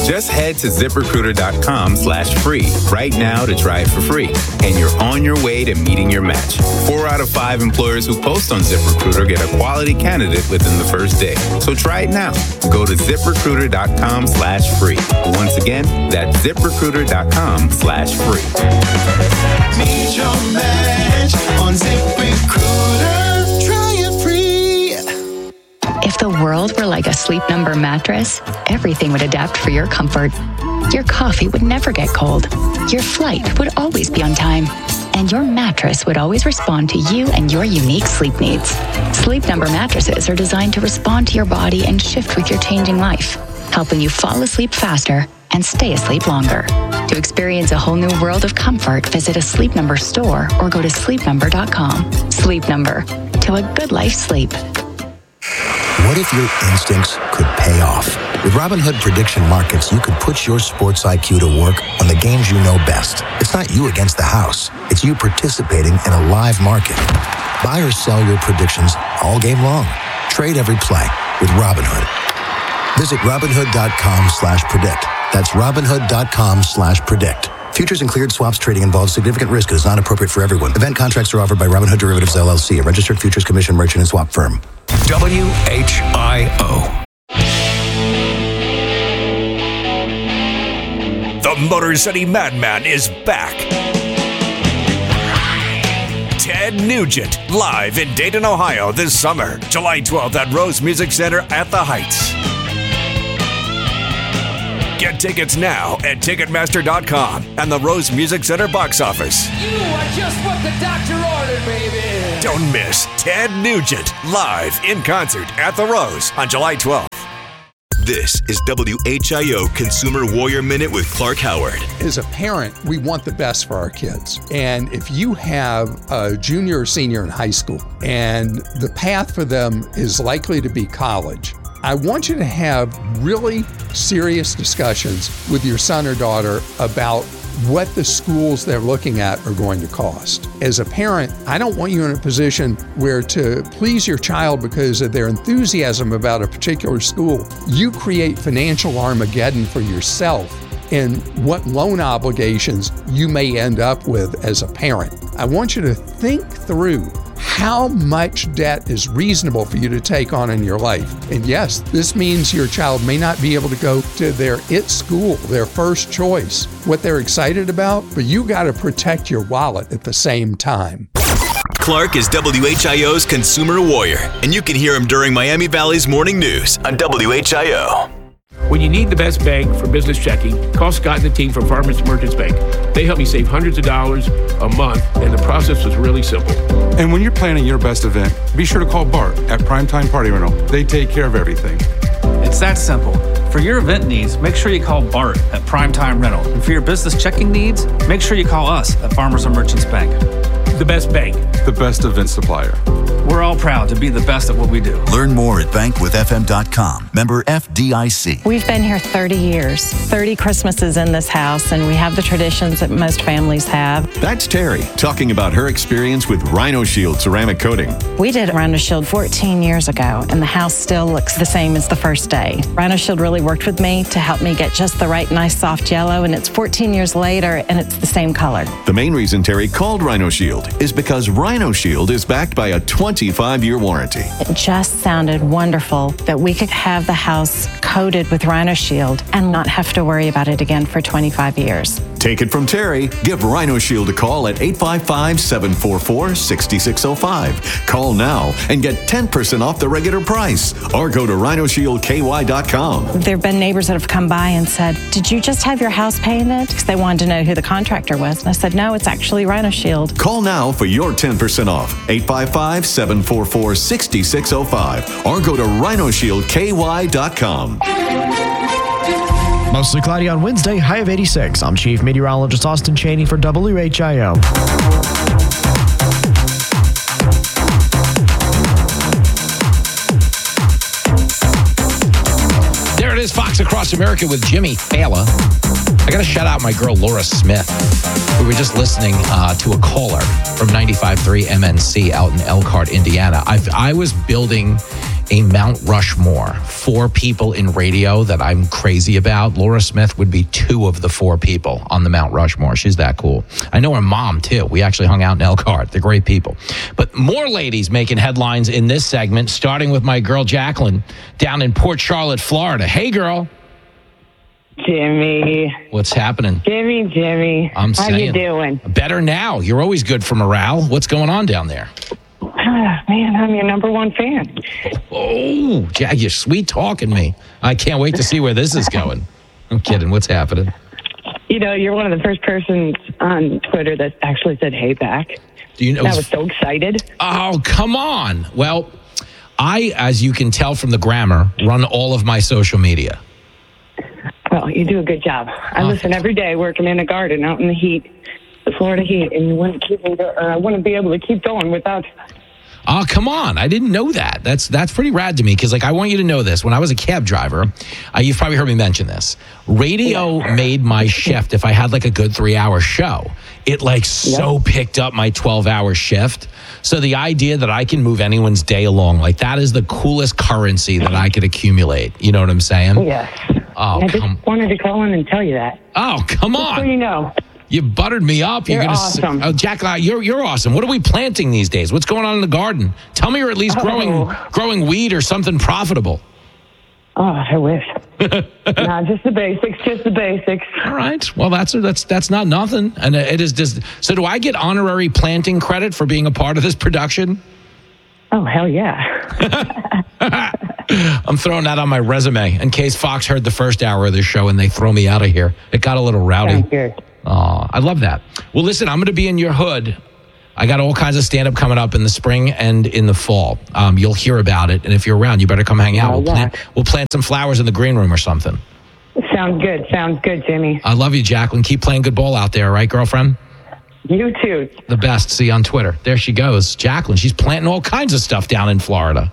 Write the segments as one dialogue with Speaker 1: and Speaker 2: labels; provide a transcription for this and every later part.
Speaker 1: Just head to ZipRecruiter.com/free right now to try it for free. And you're on your way to meeting your match. 4 out of 5 employers who post on ZipRecruiter get a quality candidate within the first day. So try it now. Go to ZipRecruiter.com/free. Once again, that's ZipRecruiter.com/free.
Speaker 2: Meet your match on ZipRecruiter. Try it free.
Speaker 3: If the world were like a Sleep Number mattress, everything would adapt for your comfort. Your coffee would never get cold. Your flight would always be on time. And your mattress would always respond to you and your unique sleep needs. Sleep Number mattresses are designed to respond to your body and shift with your changing life, helping you fall asleep faster and stay asleep longer. To experience a whole new world of comfort, visit a Sleep Number store or go to sleepnumber.com. Sleep Number. To a good life sleep.
Speaker 4: What if your instincts could pay off? With Robinhood Prediction Markets, you could put your sports IQ to work on the games you know best. It's not you against the house. It's you participating in a live market. Buy or sell your predictions all game long. Trade every play with Robinhood. Visit Robinhood.com/predict. That's Robinhood.com/predict. Futures and cleared swaps trading involves significant risk and is not appropriate for everyone. Event contracts are offered by Robinhood Derivatives LLC, a registered futures commission merchant and swap firm.
Speaker 5: WHIO. The Motor City Madman is back. Ted Nugent, live in Dayton, Ohio this summer, July 12th at Rose Music Center at the Heights. Get tickets now at Ticketmaster.com and the Rose Music Center box office.
Speaker 6: You are just what the doctor ordered, baby.
Speaker 5: Don't miss Ted Nugent, live in concert at the Rose on July 12th.
Speaker 7: This is WHIO Consumer Warrior Minute with Clark Howard.
Speaker 8: As a parent, we want the best for our kids. And if you have a junior or senior in high school and the path for them is likely to be college, I want you to have really serious discussions with your son or daughter about what the schools they're looking at are going to cost. As a parent, I don't want you in a position where to please your child because of their enthusiasm about a particular school, you create financial Armageddon for yourself and what loan obligations you may end up with as a parent. I want you to think through how much debt is reasonable for you to take on in your life. And yes, this means your child may not be able to go to their IT school, their first choice, what they're excited about, but you got to protect your wallet at the same time.
Speaker 7: Clark is WHIO's Consumer Warrior, and you can hear him during Miami Valley's Morning News on WHIO.
Speaker 9: When you need the best bank for business checking, call Scott and the team from Farmers Merchants Bank. They helped me save hundreds of dollars a month, and the process was really simple.
Speaker 10: And when you're planning your best event, be sure to call Bart at Primetime Party Rental. They take care of everything.
Speaker 11: It's that simple. For your event needs, make sure you call Bart at Primetime Rental. And for your business checking needs, make sure you call us at Farmers and Merchants Bank.
Speaker 9: The best bank.
Speaker 10: The best event supplier.
Speaker 11: We're all proud to be the best at what we do.
Speaker 12: Learn more at bankwithfm.com. Member FDIC.
Speaker 13: We've been here 30 years, 30 Christmases in this house, and we have the traditions that most families have.
Speaker 14: That's Terry talking about her experience with Rhino Shield ceramic coating.
Speaker 13: We did Rhino Shield 14 years ago, and the house still looks the same as the first day. Rhino Shield really worked with me to help me get just the right nice soft yellow, and it's 14 years later, and it's the same color.
Speaker 14: The main reason Terry called Rhino Shield is because Rhino Shield is backed by a 25-year warranty.
Speaker 13: It just sounded wonderful that we could have the house coated with Rhino Shield and not have to worry about it again for 25 years.
Speaker 14: Take it from Terry. Give Rhino Shield a call at 855-744-6605. Call now and get 10% off the regular price, or go to rhinoshieldky.com.
Speaker 13: There have been neighbors that have come by and said, "Did you just have your house painted?" Because they wanted to know who the contractor was. And I said, "No, it's actually Rhino Shield."
Speaker 14: Call now for your 10% off. 855-744-6605, or go to rhinoshieldky.com.
Speaker 15: Mostly cloudy on Wednesday, high of 86. I'm Chief Meteorologist Austin Chaney for WHIO.
Speaker 16: There it is, Fox Across America with Jimmy Fallon. I got to shout out my girl Laura Smith. We were just listening to a caller from 95.3 MNC out in Elkhart, Indiana. I was building a Mount Rushmore, 4 people in radio that I'm crazy about, Laura Smith would be 2 of the 4 people on the Mount Rushmore. She's that cool. I know her mom, too. We actually hung out in Elkhart. They're great people. But more ladies making headlines in this segment, starting with my girl Jacqueline down in Port Charlotte, Florida. Hey, girl.
Speaker 17: Jimmy.
Speaker 16: What's happening?
Speaker 17: Jimmy.
Speaker 16: I'm
Speaker 17: How
Speaker 16: saying.
Speaker 17: you doing?
Speaker 16: Better now. You're always good for morale. What's going on down there?
Speaker 17: Man, I'm your number 1 fan.
Speaker 16: Oh, Jack, you're sweet talking me. I can't wait to see where this is going. I'm kidding. What's happening?
Speaker 17: You know, you're one of the first persons on Twitter that actually said hey back.
Speaker 16: Do you know?
Speaker 17: I was so excited.
Speaker 16: Oh, come on. Well, I, as you can tell from the grammar, run all of my social media.
Speaker 17: Well, you do a good job. I listen every day working in a garden out in the heat, the Florida heat, and I wouldn't be able to keep going without.
Speaker 16: Oh, come on. I didn't know that. That's pretty rad to me because, like, I want you to know this. When I was a cab driver, you've probably heard me mention this. Radio made my shift if I had, like, a good 3-hour show. It, like, so picked up my 12-hour shift. So the idea that I can move anyone's day along, like, that is the coolest currency that I could accumulate. You know what I'm saying?
Speaker 17: Yes.
Speaker 16: Oh,
Speaker 17: I just wanted to call in and tell you that.
Speaker 16: Oh, come on.
Speaker 17: Just so you know.
Speaker 16: You buttered me up.
Speaker 17: You're awesome.
Speaker 16: Oh, Jack, you're awesome. What are we planting these days? What's going on in the garden? Tell me you're at least growing weed or something profitable.
Speaker 17: Oh, I wish. Nah, just the basics.
Speaker 16: All right. Well, that's not nothing. And it is just. So do I get honorary planting credit for being a part of this production?
Speaker 17: Oh, hell yeah.
Speaker 16: I'm throwing that on my resume in case Fox heard the first hour of this show and they throw me out of here. It got a little rowdy. Oh, I love that. Well, listen, I'm going to be in your hood. I got all kinds of stand-up coming up in the spring and in the fall. You'll hear about it. And if you're around, you better come hang out. We'll plant some flowers in the green room or something.
Speaker 17: Sounds good, Jimmy.
Speaker 16: I love you, Jacqueline. Keep playing good ball out there, all right, girlfriend?
Speaker 17: You too.
Speaker 16: The best. See you on Twitter. There she goes. Jacqueline, she's planting all kinds of stuff down in Florida.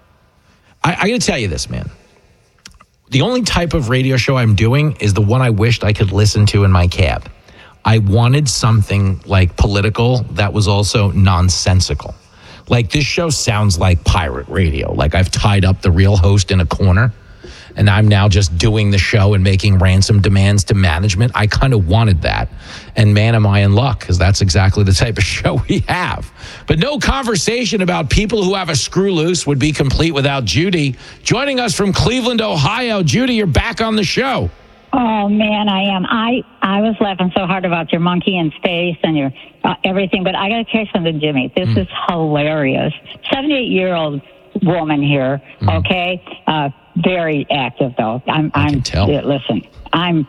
Speaker 16: I got to tell you this, man. The only type of radio show I'm doing is the one I wished I could listen to in my cab. I wanted something like political that was also nonsensical. Like this show sounds like pirate radio. Like I've tied up the real host in a corner and I'm now just doing the show and making ransom demands to management. I kind of wanted that. And man, am I in luck, because that's exactly the type of show we have. But no conversation about people who have a screw loose would be complete without Judy. Joining us from Cleveland, Ohio. Judy, you're back on the show.
Speaker 18: Oh, man, I am. I was laughing so hard about your monkey in space and your everything, but I got to tell you something, Jimmy. This is hilarious. 78-year-old woman here, okay? Very active, though. I can tell. Listen, I'm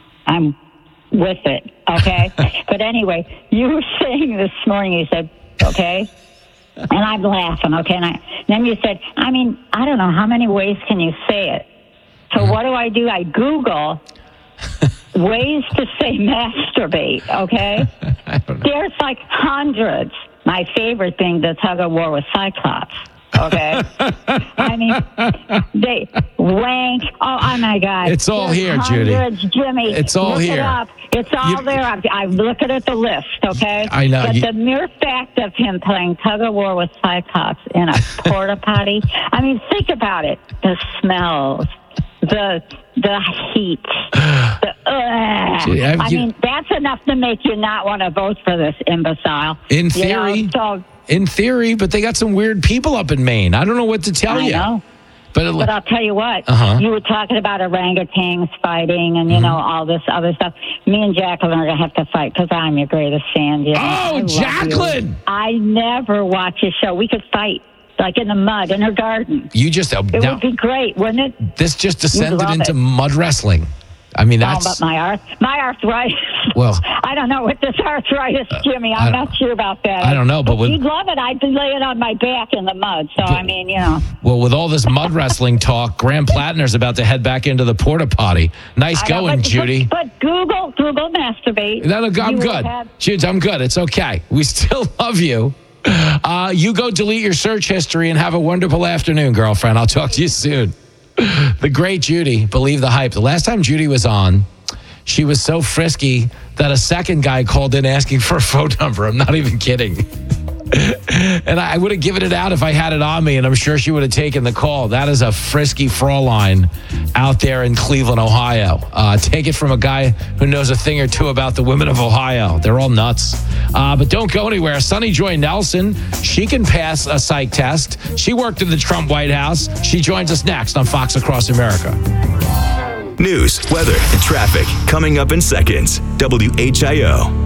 Speaker 18: with it, okay? But anyway, you were saying this morning, you said, okay? And I'm laughing, okay? And then you said, I mean, I don't know, how many ways can you say it? So what do? I Google ways to say masturbate, okay? There's like hundreds. My favorite thing, the tug of war with Cyclops, okay? I mean, they wank. Oh my God.
Speaker 16: It's all here, Judy.
Speaker 18: Jimmy.
Speaker 16: It's all
Speaker 18: look
Speaker 16: here.
Speaker 18: It up. It's all there. I'm looking at the list, okay?
Speaker 16: I know.
Speaker 18: But the mere fact of him playing tug of war with Cyclops in a porta potty, I mean, think about it. The smells. The heat. I mean, that's enough to make you not want to vote for this imbecile.
Speaker 16: In theory. In theory, but they got some weird people up in Maine. I don't know what to tell you.
Speaker 18: I know. But I'll tell you what. You were talking about orangutans fighting and, you know, all this other stuff. Me and Jacqueline are going to have to fight because I'm your greatest fan. Jimmy.
Speaker 16: Oh, Jacqueline!
Speaker 18: I never watch a show. We could fight. Like in the mud, in her garden.
Speaker 16: You just...
Speaker 18: it would be great, wouldn't it?
Speaker 16: This just descended into mud wrestling. I mean, that's...
Speaker 18: but my arthritis...
Speaker 16: Well...
Speaker 18: I don't know with this arthritis, Jimmy. I'm not sure about that.
Speaker 16: I don't know, but...
Speaker 18: You'd love it. I'd be laying on my back in the mud. So, I mean, you know...
Speaker 16: Well, with all this mud wrestling talk, Graham Plattner's about to head back into the porta potty. Nice going, Judy.
Speaker 18: But Google masturbate.
Speaker 16: I'm good. Jude, I'm good. It's okay. We still love you. You go delete your search history and have a wonderful afternoon, girlfriend. I'll talk to you soon. The great Judy, believe the hype. The last time Judy was on, she was so frisky that a second guy called in asking for a phone number. I'm not even kidding. And I would have given it out if I had it on me, and I'm sure she would have taken the call. That is a frisky Fraulein out there in Cleveland, Ohio. Take it from a guy who knows a thing or two about the women of Ohio. They're all nuts. But don't go anywhere. Sunny Joy Nelson, she can pass a psych test. She worked in the Trump White House. She joins us next on Fox Across America.
Speaker 7: News, weather, and traffic coming up in seconds. WHIO.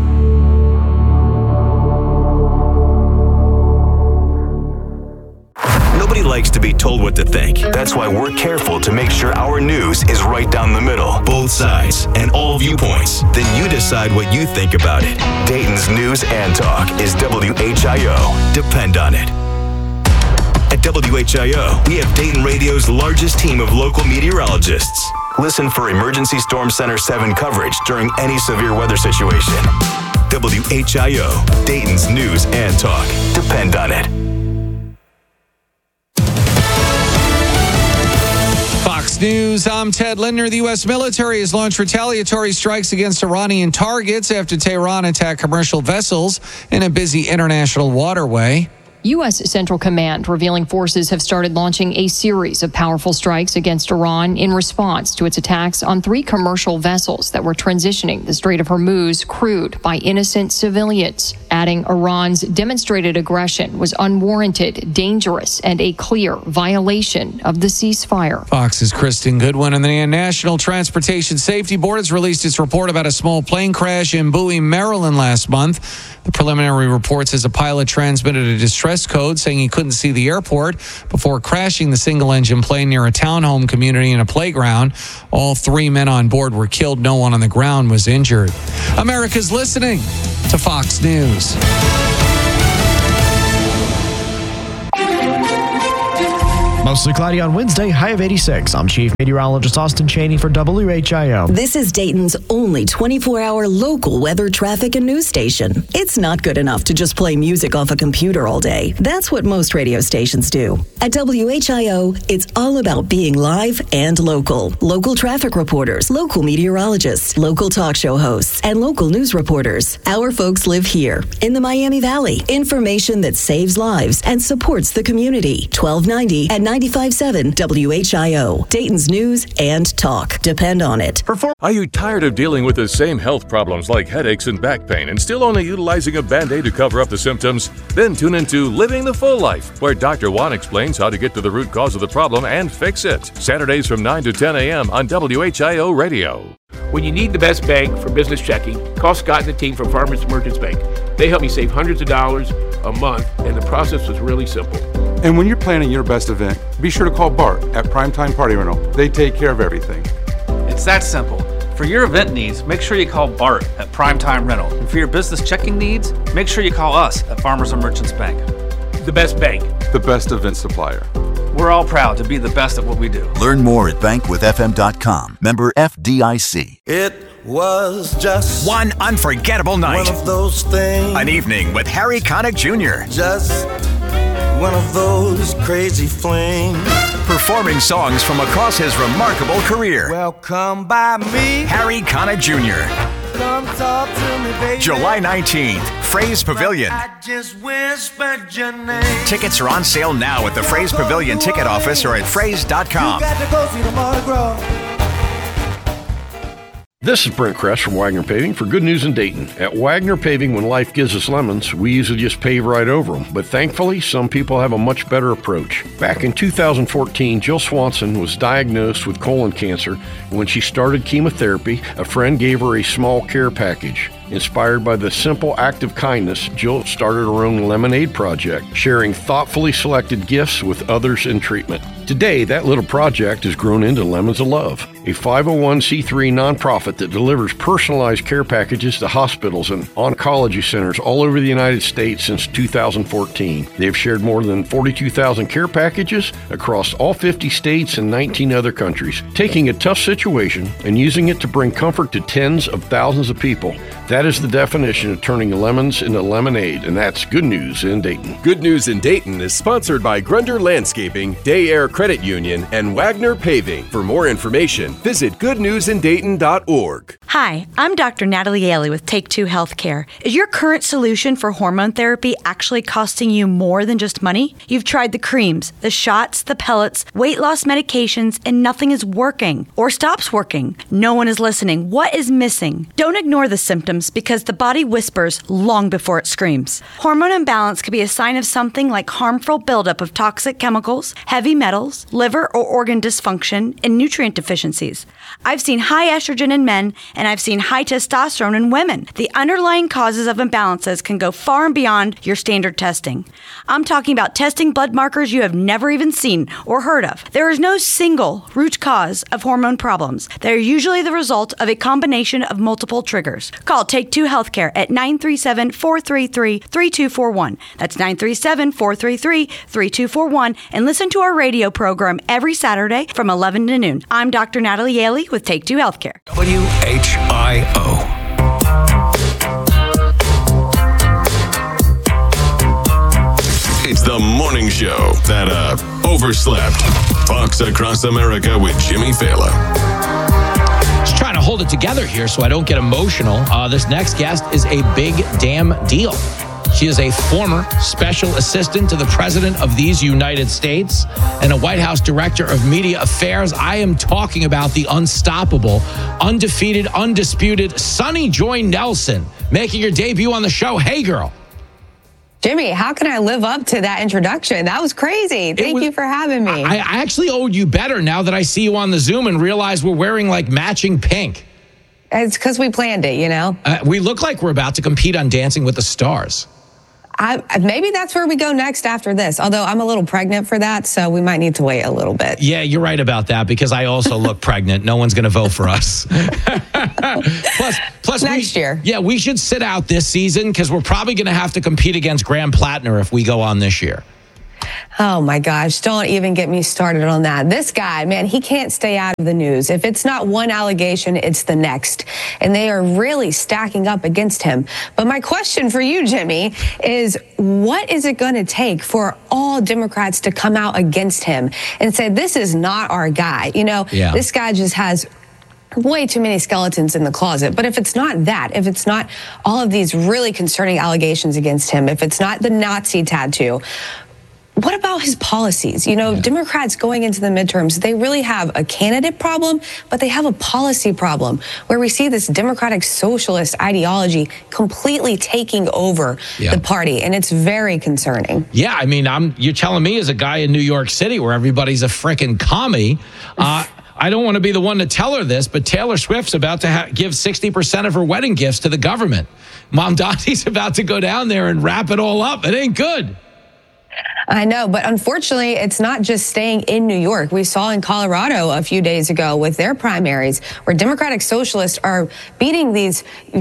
Speaker 7: Nobody likes to be told what to think. That's why we're careful to make sure our news is right down the middle, both sides, and all viewpoints. Then you decide what you think about it. Dayton's News and Talk is WHIO. Depend on it. At WHIO, we have Dayton Radio's largest team of local meteorologists. Listen for Emergency Storm Center 7 coverage during any severe weather situation. WHIO, Dayton's News and Talk. Depend on it.
Speaker 19: Fox News, I'm Ted Lindner. The U.S. military has launched retaliatory strikes against Iranian targets after Tehran attacked commercial vessels in a busy international waterway.
Speaker 20: U.S. Central Command revealing forces have started launching a series of powerful strikes against Iran in response to its attacks on 3 commercial vessels that were transitioning the Strait of Hormuz crewed by innocent civilians, adding Iran's demonstrated aggression was unwarranted, dangerous, and a clear violation of the ceasefire.
Speaker 19: Fox's Kristen Goodwin. And the National Transportation Safety Board has released its report about a small plane crash in Bowie, Maryland last month. The preliminary report says a pilot transmitted a distress code saying he couldn't see the airport before crashing the single-engine plane near a townhome community and a playground. All 3 men on board were killed. No one on the ground was injured. America's listening to Fox News.
Speaker 15: Mostly cloudy on Wednesday, high of 86. I'm Chief Meteorologist Austin Chaney for WHIO.
Speaker 21: This is Dayton's only 24-hour local weather, traffic, and news station. It's not good enough to just play music off a computer all day. That's what most radio stations do. At WHIO, it's all about being live and local. Local traffic reporters, local meteorologists, local talk show hosts, and local news reporters. Our folks live here in the Miami Valley. Information that saves lives and supports the community. 1290 at 95.7 WHIO, Dayton's News and Talk. Depend on it.
Speaker 22: Are you tired of dealing with the same health problems like headaches and back pain and still only utilizing a Band-Aid to cover up the symptoms? Then tune into Living the Full Life, where Dr. Juan explains how to get to the root cause of the problem and fix it. Saturdays from 9 to 10 a.m. on WHIO Radio.
Speaker 9: When you need the best bank for business checking, call Scott and the team from Farmers Merchants Bank. They help me save hundreds of dollars a month, and the process was really simple.
Speaker 10: And when you're planning your best event, be sure to call Bart at Primetime Party Rental. They take care of everything.
Speaker 11: It's that simple. For your event needs, make sure you call Bart at Primetime Rental. And for your business checking needs, make sure you call us at Farmers and Merchants Bank.
Speaker 9: The best bank.
Speaker 10: The best event supplier.
Speaker 11: We're all proud to be the best at what we do.
Speaker 12: Learn more at bankwithfm.com. Member FDIC.
Speaker 2: It was just
Speaker 5: one unforgettable night.
Speaker 2: One of those things.
Speaker 5: An evening with Harry Connick Jr.
Speaker 2: Just one of those crazy flings.
Speaker 5: Performing songs from across his remarkable career.
Speaker 2: Well, come by me.
Speaker 5: Harry Connick Jr.
Speaker 2: Come talk to me, baby.
Speaker 5: July 19th, Fraze Pavilion.
Speaker 2: I just whispered your name.
Speaker 5: Tickets are on sale now at the Fraze Pavilion ticket office or at fraze.com.
Speaker 2: You got to go see the Mardi Gras.
Speaker 23: This is Brent Kress from Wagner Paving for Good News in Dayton. At Wagner Paving, when life gives us lemons, we usually just pave right over them. But thankfully, some people have a much better approach. Back in 2014, Jill Swanson was diagnosed with colon cancer. When she started chemotherapy, a friend gave her a small care package. Inspired by the simple act of kindness, Jill started her own lemonade project, sharing thoughtfully selected gifts with others in treatment. Today, that little project has grown into Lemons of Love, a 501c3 nonprofit that delivers personalized care packages to hospitals and oncology centers all over the United States since 2014. They've shared more than 42,000 care packages across all 50 states and 19 other countries, taking a tough situation and using it to bring comfort to tens of thousands of people. That is the definition of turning lemons into lemonade, and that's Good News in Dayton.
Speaker 24: Good News in Dayton is sponsored by Grunder Landscaping, Day Air Credit Union, and Wagner Paving. For more information,
Speaker 1: Visit goodnewsindayton.org.
Speaker 3: Hi, I'm Dr. Natalie Yaley with Take Two Healthcare. Is your current solution for hormone therapy actually costing you more than just money? You've tried the creams, the shots, the pellets, weight loss medications, and nothing is working or stops working. No one is listening. What is missing? Don't ignore the symptoms because the body whispers long before it screams. Hormone imbalance could be a sign of something like harmful buildup of toxic chemicals, heavy metals, liver or organ dysfunction, and nutrient deficiencies. I've seen high estrogen in men, and I've seen high testosterone in women. The underlying causes of imbalances can go far and beyond your standard testing. I'm talking about testing blood markers you have never even seen or heard of. There is no single root cause of hormone problems. They're usually the result of a combination of multiple triggers. Call Take Two Healthcare at 937-433-3241. That's 937-433-3241, and listen to our radio program every Saturday from 11 to noon. I'm Dr. Natalie Yaley with Take Two Healthcare.
Speaker 7: WHIO. It's the morning show that overslept. Fox Across America with Jimmy Fallon.
Speaker 16: Just trying to hold it together here so I don't get emotional. This next guest is a big damn deal. She is a former special assistant to the President of these United States and a White House Director of Media Affairs. I am talking about the unstoppable, undefeated, undisputed Sunny Joy Nelson, making her debut on the show. Hey, girl.
Speaker 4: Jimmy, how can I live up to that introduction? That was crazy. Thank you for having me.
Speaker 16: I actually owed you better now that I see you on the Zoom and realize we're wearing like matching pink.
Speaker 4: It's because we planned it, you know?
Speaker 16: We look like we're about to compete on Dancing with the Stars.
Speaker 4: Maybe that's where we go next after this, although I'm a little pregnant for that, so we might need to wait a little bit.
Speaker 16: Yeah, you're right about that because I also look pregnant. No one's going to vote for us. Plus
Speaker 4: next year.
Speaker 16: Yeah, we should sit out this season because we're probably going to have to compete against Graham Plattner if we go on this year.
Speaker 4: Oh, my gosh. Don't even get me started on that. This guy, man, he can't stay out of the news. If it's not one allegation, it's the next. And they are really stacking up against him. But my question for you, Jimmy, is what is it going to take for all Democrats to come out against him and say, this is not our guy? You know, This guy just has way too many skeletons in the closet. But if it's not that, if it's not all of these really concerning allegations against him, if it's not the Nazi tattoo, what about his policies? You know, Democrats going into the midterms, they really have a candidate problem, but they have a policy problem where we see this democratic socialist ideology completely taking over the party. And it's very concerning.
Speaker 16: Yeah, I mean, you're telling me as a guy in New York City where everybody's a frickin' commie, I don't want to be the one to tell her this, but Taylor Swift's about to give 60% of her wedding gifts to the government. Mamdani's about to go down there and wrap it all up. It ain't good.
Speaker 4: I know, but unfortunately, it's not just staying in New York. We saw in Colorado a few days ago with their primaries where Democratic socialists are beating these,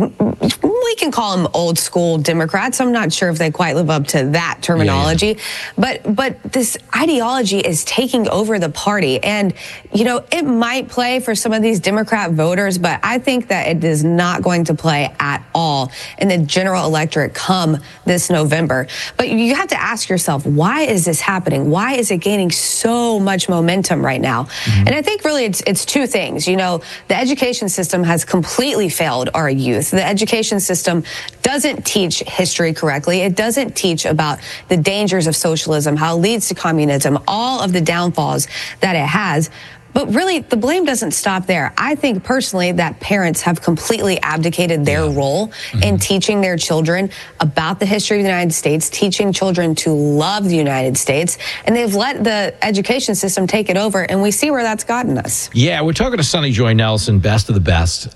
Speaker 4: we can call them old school Democrats. I'm not sure if they quite live up to that terminology, but this ideology is taking over the party. And, you know, it might play for some of these Democrat voters, but I think that it is not going to play at all in the general electorate come this November. But you have to ask yourself, why is this happening? Why is it gaining so much momentum right now? And I think really it's two things. You know, the education system has completely failed our youth. The education system doesn't teach history correctly. It doesn't teach about the dangers of socialism, how it leads to communism, all of the downfalls that it has. But really, the blame doesn't stop there. I think personally that parents have completely abdicated their role in teaching their children about the history of the United States, teaching children to love the United States, and they've let the education system take it over, and we see where that's gotten us.
Speaker 16: Yeah, we're talking to Sunny Joy Nelson, best of the best.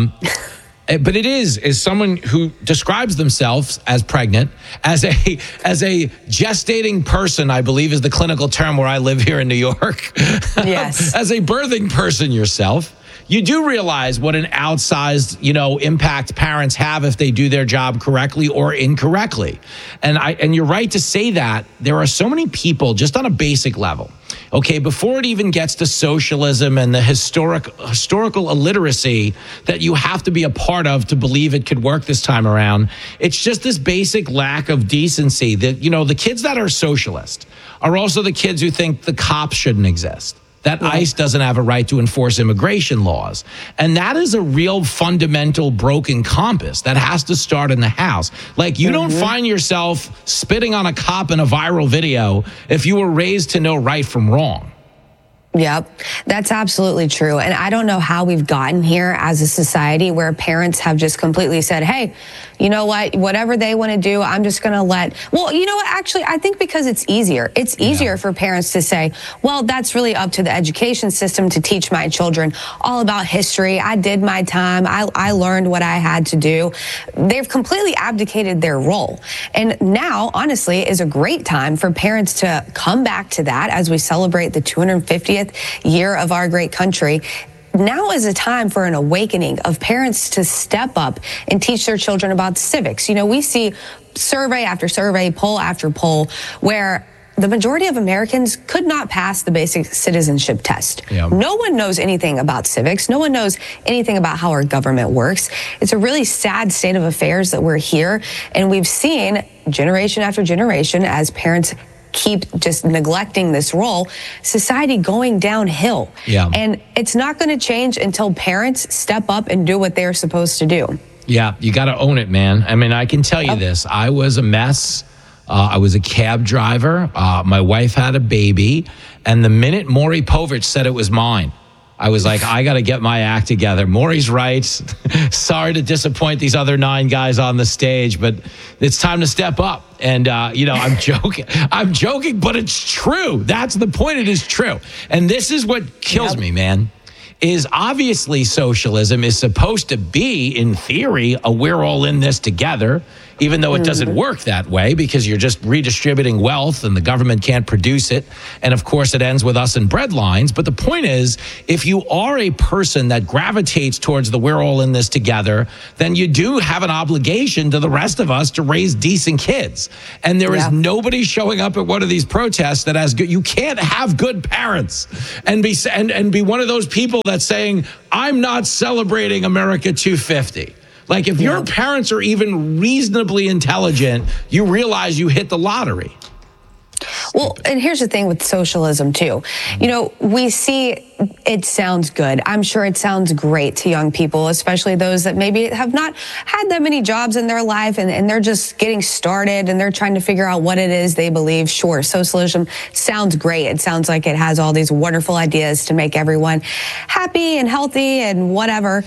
Speaker 16: But it is someone who describes themselves as pregnant, as a gestating person, I believe is the clinical term where I live here in New York.
Speaker 4: Yes.
Speaker 16: As a birthing person yourself, you do realize what an outsized, impact parents have if they do their job correctly or incorrectly. And you're right to say that there are so many people just on a basic level. Okay, before it even gets to socialism and the historical illiteracy that you have to be a part of to believe it could work this time around, it's just this basic lack of decency that, the kids that are socialist are also the kids who think the cops shouldn't exist. that ICE doesn't have a right to enforce immigration laws. And that is a real fundamental broken compass that has to start in the house. Like, you don't find yourself spitting on a cop in a viral video if you were raised to know right from wrong.
Speaker 4: Yep, that's absolutely true. And I don't know how we've gotten here as a society where parents have just completely said, hey, you know what, whatever they want to do, I'm just going to well, you know what, actually, I think because it's easier. It's easier for parents to say, well, that's really up to the education system to teach my children all about history. I did my time. I learned what I had to do. They've completely abdicated their role. And now, honestly, is a great time for parents to come back to that as we celebrate the 250th year of our great country. Now is a time for an awakening of parents to step up and teach their children about civics. You know, we see survey after survey, poll after poll, where the majority of Americans could not pass the basic citizenship test. Yeah. No one knows anything about civics. No one knows anything about how our government works. It's a really sad state of affairs that we're here. And we've seen generation after generation, as parents keep just neglecting this role, society going downhill. Yeah. And it's not going to change until parents step up and do what they're supposed to do.
Speaker 16: Yeah, you got to own it, man. I mean, I can tell you this. I was a mess. I was a cab driver. My wife had a baby. And the minute Maury Povich said it was mine, I was like, I got to get my act together. Maury's right. Sorry to disappoint these other 9 guys on the stage, but it's time to step up. And, you know, I'm joking. I'm joking, but it's true. That's the point. It is true. And this is what kills me, man, is obviously socialism is supposed to be, in theory, a we're all in this together, even though it doesn't work that way because you're just redistributing wealth and the government can't produce it. And of course, it ends with us and bread lines. But the point is, if you are a person that gravitates towards the we're all in this together, then you do have an obligation to the rest of us to raise decent kids. And there is nobody showing up at one of these protests that has good. You can't have good parents and be one of those people that's saying, I'm not celebrating America 250. Like, if your parents are even reasonably intelligent, you realize you hit the lottery.
Speaker 4: Well, and here's the thing with socialism, too. You know, we see it sounds good. I'm sure it sounds great to young people, especially those that maybe have not had that many jobs in their life and they're just getting started and they're trying to figure out what it is they believe. Sure, socialism sounds great. It sounds like it has all these wonderful ideas to make everyone happy and healthy and whatever.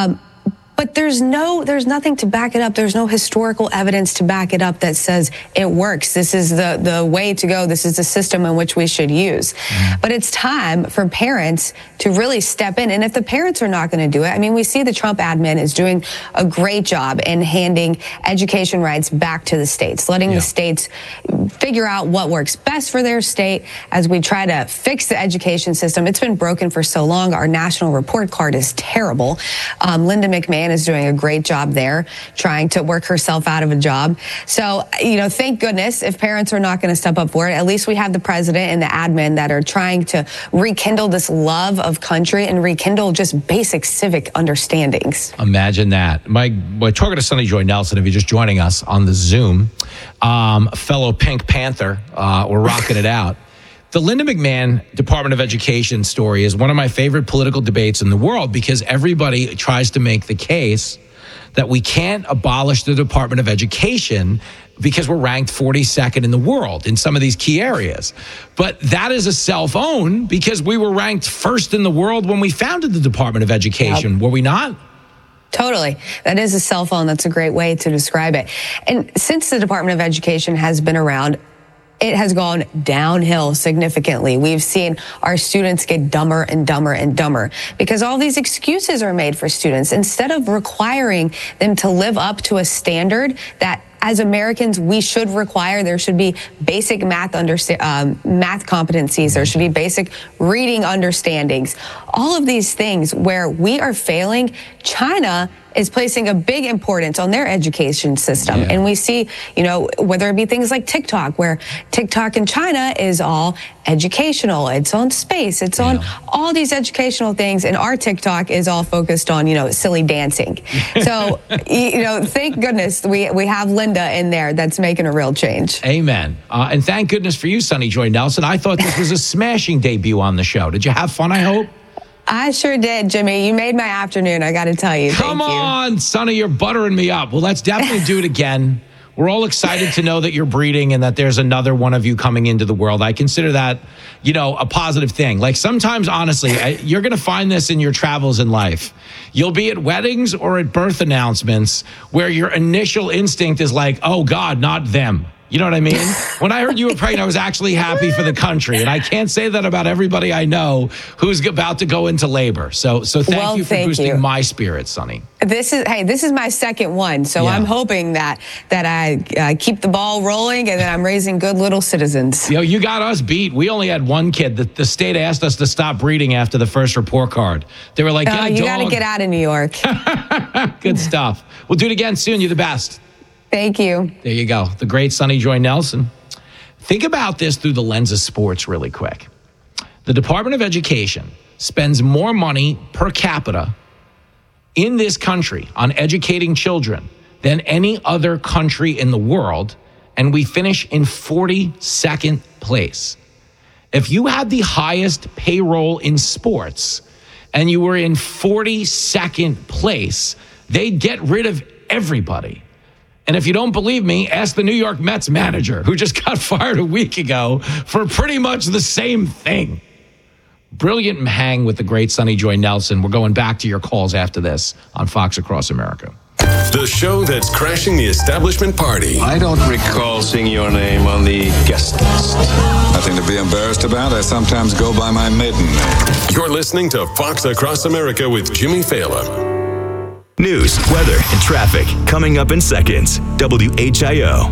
Speaker 4: But there's nothing to back it up. There's no historical evidence to back it up that says it works. This is the way to go. This is the system in which we should use. But it's time for parents to really step in. And if the parents are not going to do it, I mean, we see the Trump admin is doing a great job in handing education rights back to the states, letting the states figure out what works best for their state as we try to fix the education system. It's been broken for so long. Our national report card is terrible. Linda McMahon is doing a great job there, trying to work herself out of a job. So, you know, thank goodness if parents are not going to step up for it, at least we have the president and the admin that are trying to rekindle this love of country and rekindle just basic civic understandings.
Speaker 16: Imagine that. We're talking to Sonny Joy Nelson, if you're just joining us on the Zoom, fellow Pink Panther. We're rocking it out. The Linda McMahon Department of Education story is one of my favorite political debates in the world because everybody tries to make the case that we can't abolish the Department of Education because we're ranked 42nd in the world in some of these key areas. But that is a self-own because we were ranked first in the world when we founded the Department of Education, were we not?
Speaker 4: Totally. That is a cell phone. That's a great way to describe it. And since the Department of Education has been around, it has gone downhill significantly. We've seen our students get dumber and dumber and dumber because all these excuses are made for students instead of requiring them to live up to a standard that as Americans, we should require. There should be basic math competencies. There should be basic reading understandings. All of these things where we are failing. China is placing a big importance on their education system. And we see, whether it be things like TikTok, where TikTok in China is all educational, it's on space, it's on all these educational things, and our TikTok is all focused on, silly dancing. So, thank goodness we have Linda in there that's making a real change.
Speaker 16: Amen. And thank goodness for you, Sonny Joy Nelson. I thought this was a smashing debut on the show. Did you have fun, I hope?
Speaker 4: I sure did, Jimmy. You made my afternoon, I got to tell you.
Speaker 16: Come on, Sonny, you're buttering me up. Well, let's definitely do it again. We're all excited to know that you're breeding and that there's another one of you coming into the world. I consider that, a positive thing. Like sometimes, honestly, you're going to find this in your travels in life. You'll be at weddings or at birth announcements where your initial instinct is like, oh God, not them. You know what I mean? When I heard you were pregnant, I was actually happy for the country. And I can't say that about everybody I know who's about to go into labor. So thank you for boosting my spirits, Sonny.
Speaker 4: This is my second one. So I'm hoping that I keep the ball rolling and that I'm raising good little citizens.
Speaker 16: You got us beat. We only had one kid. The state asked us to stop breeding after the first report card. They were like,
Speaker 4: you got to get out of New York.
Speaker 16: Good stuff. We'll do it again soon. You're the best.
Speaker 4: Thank you.
Speaker 16: There you go. The great Sonny Joy Nelson. Think about this through the lens of sports really quick. The Department of Education spends more money per capita in this country on educating children than any other country in the world, and we finish in 42nd place. If you had the highest payroll in sports and you were in 42nd place, they'd get rid of everybody. And if you don't believe me, ask the New York Mets manager, who just got fired a week ago for pretty much the same thing. Brilliant hang with the great Sonny Joy Nelson. We're going back to your calls after this on Fox Across America.
Speaker 1: The show that's crashing the establishment party.
Speaker 6: I don't recall seeing your name on the guest list.
Speaker 8: Nothing to be embarrassed about. I sometimes go by my maiden name.
Speaker 1: You're listening to Fox Across America with Jimmy Fallon.
Speaker 7: News, weather, and traffic coming up in seconds. WHIO.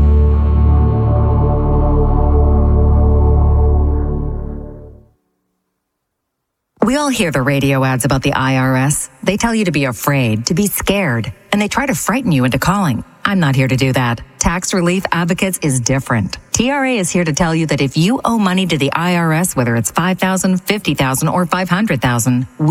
Speaker 13: We all hear the radio ads about the IRS. They tell you to be afraid, to be scared, and they try to frighten you into calling. I'm not here to do that. Tax Relief Advocates is different. TRA is here to tell you that if you owe money to the IRS, whether it's $5,000, $50,000, or $500,000,